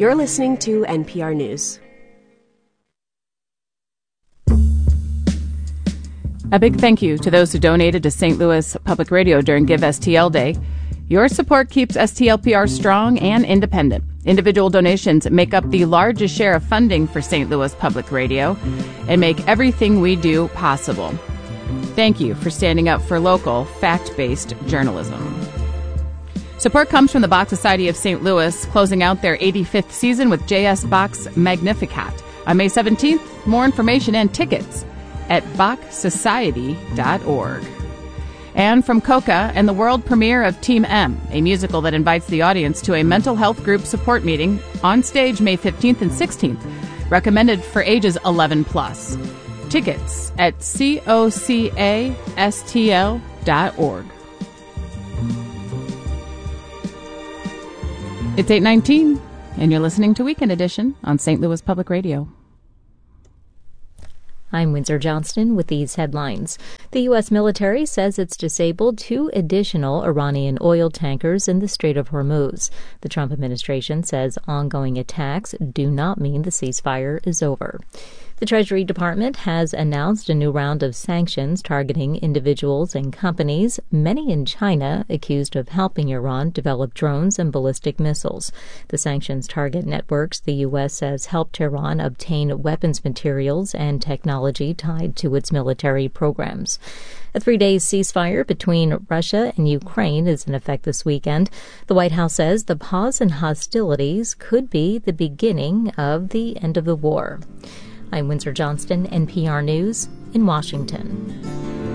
You're listening to NPR News. A big thank you to those who donated to St. Louis Public Radio during Give STL Day. Your support keeps STLPR strong and independent. Individual donations make up the largest share of funding for St. Louis Public Radio and make everything we do possible. Thank you for standing up for local, fact-based journalism. Support comes from the Bach Society of St. Louis, closing out their 85th season with J.S. Bach's Magnificat. On May 17th, more information and tickets at bachsociety.org. And from Coca and the world premiere of Team M, a musical that invites the audience to a mental health group support meeting on stage May 15th and 16th, recommended for ages 11 plus. Tickets at cocastl.org. It's 8:19, and you're listening to Weekend Edition on St. Louis Public Radio. I'm Windsor Johnston with these headlines. The U.S. military says it's disabled 2 additional Iranian oil tankers in the Strait of Hormuz. The Trump administration says ongoing attacks do not mean the ceasefire is over. The Treasury Department has announced a new round of sanctions targeting individuals and companies, many in China, accused of helping Iran develop drones and ballistic missiles. The sanctions target networks the U.S. says helped Iran obtain weapons materials and technology tied to its military programs. A 3-day ceasefire between Russia and Ukraine is in effect this weekend. The White House says the pause in hostilities could be the beginning of the end of the war. I'm Windsor Johnston, NPR News in Washington.